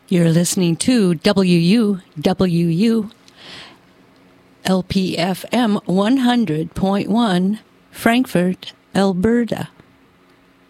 You're listening to WUWU LPFM 100.1, Frankfurt, Alberta.